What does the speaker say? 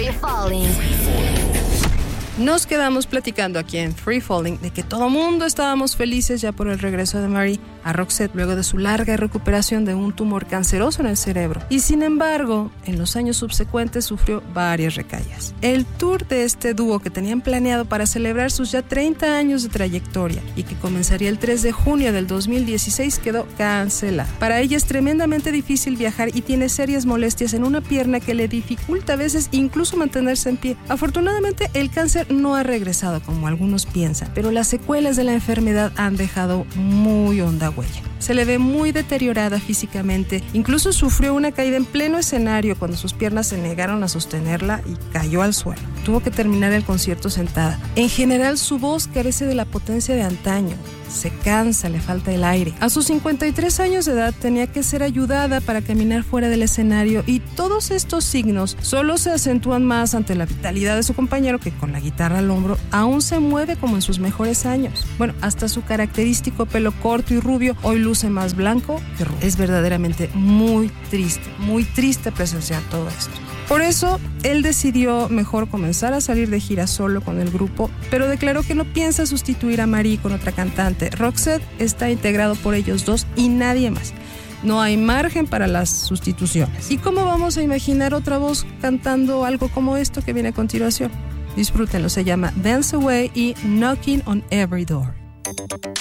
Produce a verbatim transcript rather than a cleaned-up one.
Free Falling. Nos quedamos platicando aquí en Free Falling de que todo mundo estábamos felices ya por el regreso de Marie a Roxette luego de su larga recuperación de un tumor canceroso en el cerebro. Y sin embargo, en los años subsecuentes sufrió varias recaídas. El tour de este dúo que tenían planeado para celebrar sus ya treinta años de trayectoria y que comenzaría el tres de junio del dos mil dieciséis quedó cancelado. Para ella es tremendamente difícil viajar y tiene serias molestias en una pierna que le dificulta a veces incluso mantenerse en pie. Afortunadamente, el cáncer no ha regresado como algunos piensan, pero las secuelas de la enfermedad han dejado muy honda huella. Se le ve muy deteriorada físicamente, incluso sufrió una caída en pleno escenario cuando sus piernas se negaron a sostenerla y cayó al suelo. Tuvo que terminar el concierto sentada. En general, su voz carece de la potencia de antaño. Se cansa, le falta el aire. A sus cincuenta y tres años de edad tenía que ser ayudada para caminar fuera del escenario y todos estos signos solo se acentúan más ante la vitalidad de su compañero que con la guitarra al hombro aún se mueve como en sus mejores años. Bueno, hasta su característico pelo corto y rubio hoy luce más blanco que rubio. Es verdaderamente muy triste, muy triste presenciar todo esto. Por eso, él decidió mejor comenzar a salir de gira solo con el grupo, pero declaró que no piensa sustituir a Marie con otra cantante. Roxette está integrado por ellos dos y nadie más. No hay margen para las sustituciones. ¿Y cómo vamos a imaginar otra voz cantando algo como esto que viene a continuación? Disfrútenlo, se llama Dance Away y Knocking on Every Door.